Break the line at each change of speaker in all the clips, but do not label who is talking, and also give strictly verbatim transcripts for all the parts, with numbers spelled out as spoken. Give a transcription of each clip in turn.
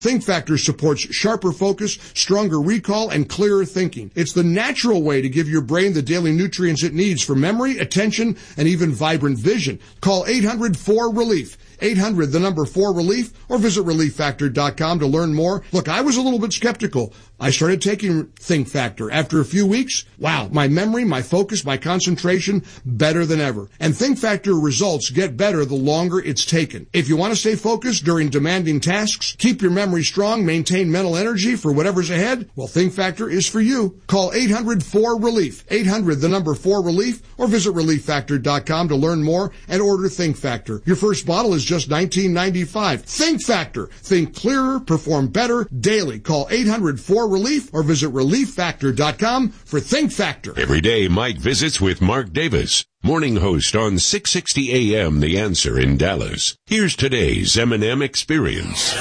Think Factor supports sharper focus, stronger recall, and clearer thinking. It's the natural way to give your brain the daily nutrients it needs for memory, attention, and even vibrant vision. Call eight hundred four relief. eight hundred, the number four relief, or visit relief factor dot com to learn more. Look, I was a little bit skeptical. I started taking Think Factor. After a few weeks, wow, my memory, my focus, my concentration, better than ever. And Think Factor results get better the longer it's taken. If you want to stay focused during demanding tasks, keep your memory strong, maintain mental energy for whatever's ahead, well, Think Factor is for you. Call eight hundred four relief. eight hundred, the number four relief, or visit relief factor dot com to learn more and order Think Factor. Your first bottle is just nineteen ninety-five. Think Factor. Think clearer, perform better daily. Call eight hundred four relief or visit relief factor dot com for Think Factor.
Every day, Mike visits with Mark Davis, morning host on six sixty A M The Answer in Dallas. Here's today's M and M Experience.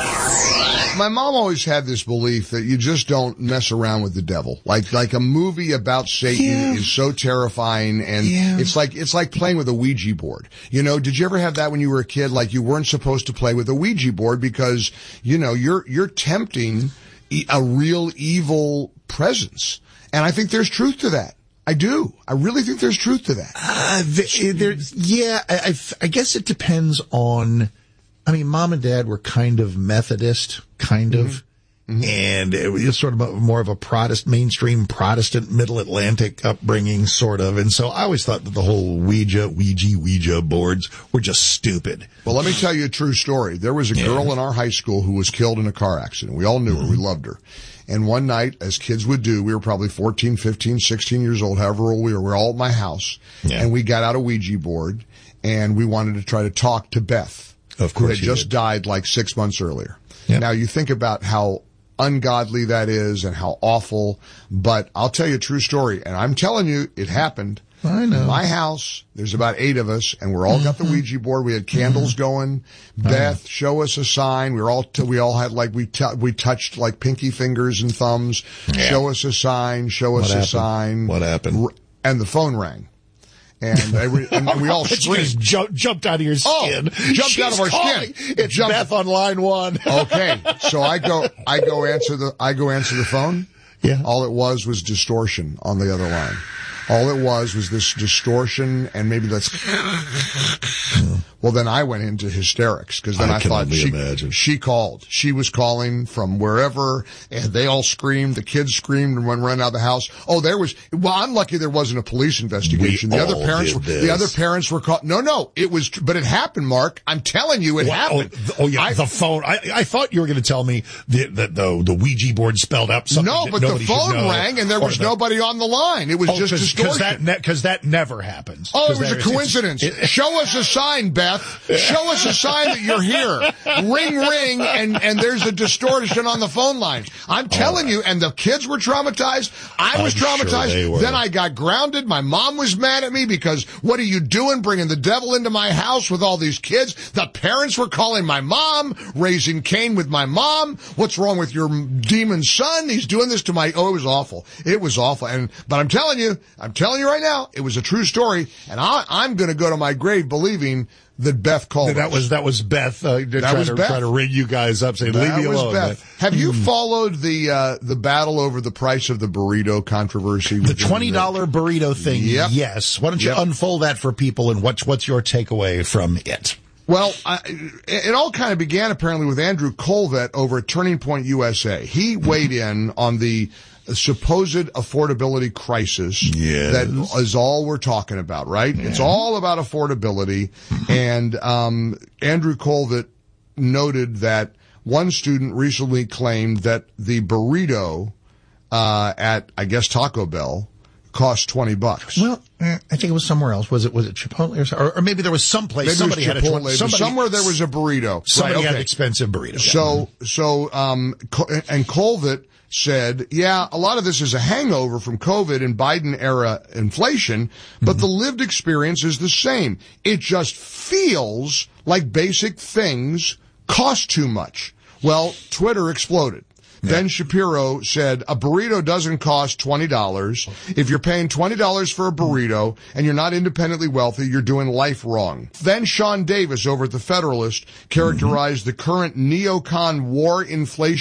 My mom always had this belief that you just don't mess around with the devil. Like, like a movie about Satan yeah. is so terrifying, and yeah. it's like, it's like playing with a Ouija board. You know, did you ever have that when you were a kid? Like you weren't supposed to play with a Ouija board because, you know, you're, you're tempting a real evil presence. And I think there's truth to that. I do. I really think there's truth to that.
Uh, the, there, yeah, I, I, I guess it depends on, I mean, Mom and Dad were kind of Methodist, kind of, mm-hmm. Mm-hmm. and it was sort of a, more of a Protestant, mainstream Protestant, Middle Atlantic upbringing, sort of. And so I always thought that the whole Ouija, Ouija, Ouija boards were just stupid.
Well, let me tell you a true story. There was a
yeah.
girl in our high school who was killed in a car accident. We all knew mm-hmm. her. We loved her. And one night, as kids would do, we were probably fourteen, fifteen, sixteen years old, however old we were. We were all at my house. Yeah. And we got out a Ouija board, and we wanted to try to talk to Beth.
Of course,
who had just
did.
died like six months earlier.
Yep.
Now you think about how ungodly that is and how awful, but I'll tell you a true story, and I'm telling you, it happened.
I know.
In my house, there's about eight of us, and we're all mm-hmm. got the Ouija board. We had candles mm-hmm. going. Beth, show us a sign. We were all, t- we all had like, we t- we touched like pinky fingers and thumbs. Yeah. Show us a sign. Show us
what
a
happened?
sign.
What happened?
And the phone rang. And, they re- and we all screamed.
Jumped, jumped out of your skin.
Oh, jumped
She's
out of our
calling.
skin.
It's
jumped.
Beth on line one.
Okay. So I go, I go answer the, I go answer the phone.
Yeah.
All it was was distortion on the other line. All it was was this distortion, and maybe that's. Well, then I went into hysterics because then I,
I
thought she,
imagine.
she called. She was calling from wherever, and they all screamed. The kids screamed and went running out of the house. Oh, there was. Well, I'm lucky there wasn't a police investigation.
We
the other
all
parents,
did
were,
this.
the other parents were caught. No, no, it was. But it happened, Mark. I'm telling you, it
well,
happened.
Oh, oh yeah,
I,
the phone. I, I thought you were going to tell me that the, the the Ouija board spelled out something.
No,
that
but the
nobody
phone
should know,
rang and there was
the,
nobody on the line. It was
oh,
just
cause,
distortion.
Cause that, ne- cause that never happens.
Oh, it was
that,
a coincidence. It, Show us a sign, Beth. Show us a sign that you're here. Ring, ring, and, and there's a distortion on the phone line. I'm telling right. you, and the kids were traumatized. I was
I'm
traumatized.
Sure
then I got grounded. My mom was mad at me because what are you doing bringing the devil into my house with all these kids? The parents were calling my mom, raising Cain with my mom. What's wrong with your demon son? He's doing this to my, oh, it was awful. It was awful. And, but I'm telling you, I'm telling you right now, it was a true story. And I, I'm going to go to my grave believing that Beth called
that
us.
was that was Beth uh,
that
trying
was
to
Beth.
try to ring you guys up, saying
that
leave me
was
alone.
Beth.
Man.
Have you
mm.
followed the uh, the battle over the price of the burrito controversy?
The twenty dollar burrito thing.
Yep.
Yes. Why don't you
yep.
unfold that for people, and what's what's your takeaway from it?
Well, I, it all kind of began apparently with Andrew Colvett over at Turning Point U S A. He weighed in on the supposed affordability crisis
yes.
that is all we're talking about, right? Yeah. It's all about affordability. And um Andrew Colvett noted that one student recently claimed that the burrito uh at, I guess, Taco Bell cost twenty bucks.
Well, I think it was somewhere else. Was it was it Chipotle or, or maybe there was someplace
maybe
somebody
it was
had
Chipotle,
a somebody,
somewhere there was a burrito.
Somebody
right, okay.
had an expensive burrito.
So
yeah.
so um and Colvett said, yeah, a lot of this is a hangover from COVID and Biden-era inflation, but mm-hmm. the lived experience is the same. It just feels like basic things cost too much. Well, Twitter exploded.
Yeah.
Ben Shapiro said, a burrito doesn't cost twenty dollars. If you're paying twenty dollars for a burrito and you're not independently wealthy, you're doing life wrong. Then Sean Davis over at The Federalist characterized mm-hmm. the current neocon war inflation